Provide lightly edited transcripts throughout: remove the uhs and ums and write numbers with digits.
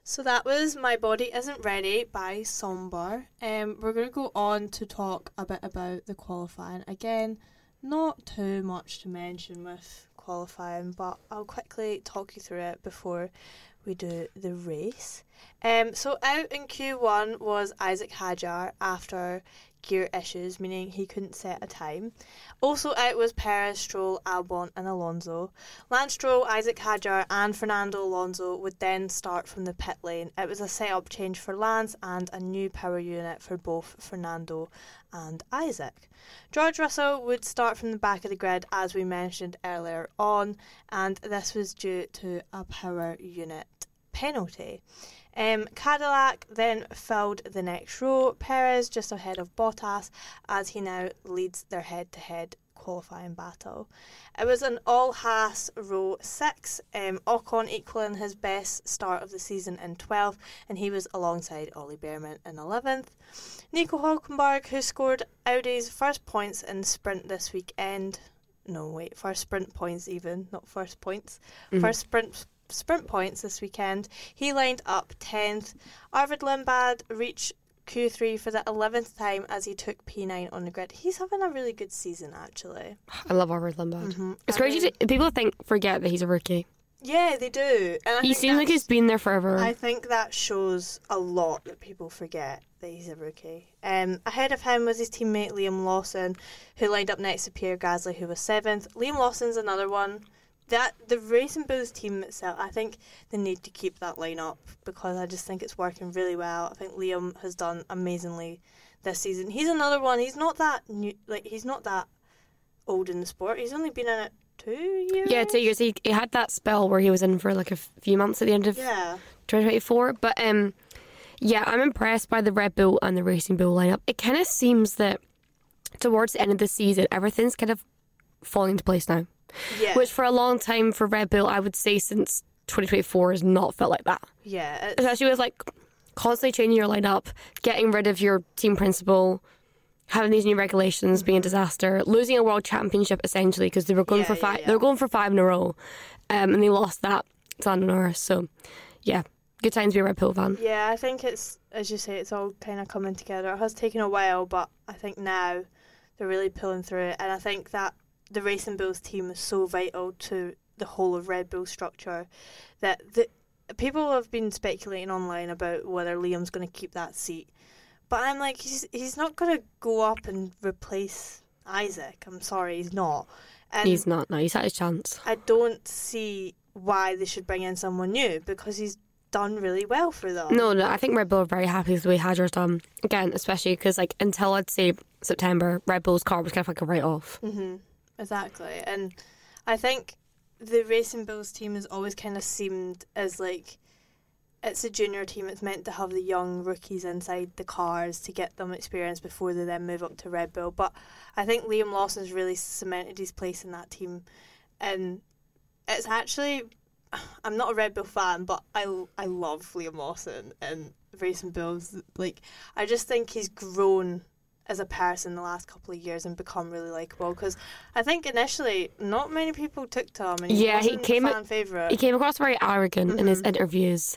So that was My Body Isn't Ready by Somber. We're going to go on to talk a bit about the qualifying. Again, not too much to mention with qualifying, but I'll quickly talk you through it before we do the race. So out in Q1 was Isaac Hadjar after gear issues, meaning he couldn't set a time. Also out was Perez, Stroll, Albon and Alonso. Lance Stroll, Isaac Hadjar and Fernando Alonso would then start from the pit lane. It was a setup change for Lance and a new power unit for both Fernando and Isaac. George Russell would start from the back of the grid as we mentioned earlier on, and this was due to a power unit penalty. Cadillac then filled the next row, Perez just ahead of Bottas as he now leads their head-to-head qualifying battle. It was an all-Haas row 6, Ocon equalling his best start of the season in 12th, and he was alongside Ollie Bearman in 11th. Nico Hulkenberg, who scored Audi's first points in the sprint this weekend, first sprint points even, not first points, first sprint points this weekend. He lined up 10th. Arvid Limbad reached Q3 for the 11th time as he took P9 on the grid. He's having a really good season, actually. I love Arvid Limbad. It's crazy. People forget that he's a rookie. Yeah, they do. And he seems like he's been there forever. I think that shows a lot that people forget that he's a rookie. Ahead of him was his teammate Liam Lawson, who lined up next to Pierre Gasly, who was 7th. Liam Lawson's another one. The Racing Bulls team itself, I think they need to keep that lineup because I just think it's working really well. I think Liam has done amazingly this season. He's another one. He's not that new, he's not that old in the sport. He's only been in it 2 years. Yeah, 2 years. He had that spell where he was in for a few months at the end of 2024. But yeah, I'm impressed by the Red Bull and the Racing Bull lineup. It kind of seems that towards the end of the season, everything's kind of falling into place now. Yeah. Which for a long time for Red Bull, I would say since 2024 has not felt like that. Yeah. Especially with constantly changing your lineup, getting rid of your team principal, having these new regulations being a disaster, losing a world championship essentially because they were going for five. They were going for 5 in a row, and they lost that to Lando Norris. So, yeah, good time to be a Red Bull fan. Yeah, I think it's, as you say, it's all kind of coming together. It has taken a while, but I think now they're really pulling through it, and I think that the Racing Bulls team is so vital to the whole of Red Bull structure that people have been speculating online about whether Liam's going to keep that seat. But I'm like, he's not going to go up and replace Isaac. I'm sorry, he's not. And he's not. No, he's had his chance. I don't see why they should bring in someone new because he's done really well for them. No, I think Red Bull are very happy with the way Hadjar's done. Again, especially because until I'd say September, Red Bull's car was kind of a write-off. Mm-hmm. Exactly. And I think the Racing Bulls team has always kind of seemed as it's a junior team. It's meant to have the young rookies inside the cars to get them experience before they then move up to Red Bull. But I think Liam Lawson's really cemented his place in that team. And it's actually, I'm not a Red Bull fan, but I love Liam Lawson and Racing Bulls. I just think he's grown as a person the last couple of years and become really likeable because I think initially not many people took to him and he wasn't a fan favourite. He came across very arrogant in his interviews,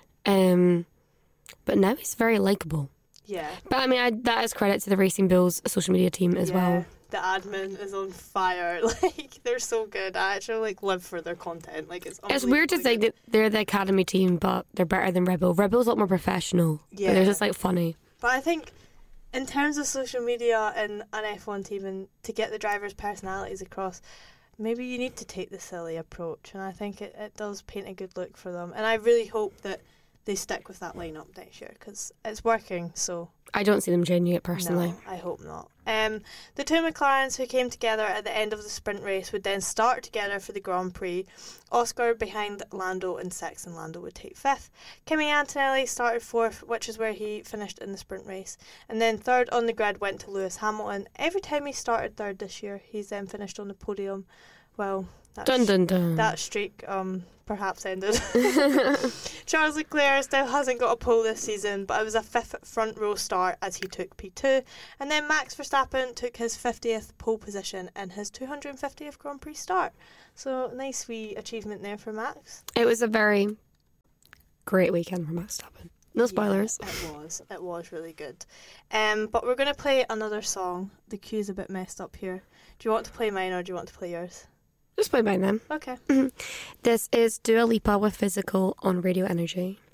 but now he's very likeable. Yeah. But I mean, that is credit to the Racing Bulls social media team as well. The admin is on fire. They're so good. I actually live for their content. It's weird to say that they're the academy team, but they're better than Red Bull. Red Bull's a lot more professional. Yeah. But they're just funny. But I think in terms of social media and an F1 team and to get the drivers' personalities across, maybe you need to take the silly approach, and I think it does paint a good look for them. And I really hope that they stick with that lineup next year because it's working. So I don't see them changing it personally. No, I hope not. The two McLarens who came together at the end of the sprint race would then start together for the Grand Prix. Oscar behind Lando in 6th, and Lando would take 5th. Kimi Antonelli started 4th, which is where he finished in the sprint race. And then 3rd on the grid went to Lewis Hamilton. Every time he started 3rd this year, he's then finished on the podium. Well, that streak perhaps ended. Charles Leclerc still hasn't got a pole this season, but it was a 5th front row start as he took P2. And then Max Verstappen took his 50th pole position in his 250th Grand Prix start. So nice wee achievement there for Max. It was a very great weekend for Max Verstappen. No spoilers. Yeah, it was really good. But we're going to play another song. The queue's a bit messed up here. Do you want to play mine or do you want to play yours? Just play mine then. Okay. This is Dua Lipa with Physical on Radio Energy.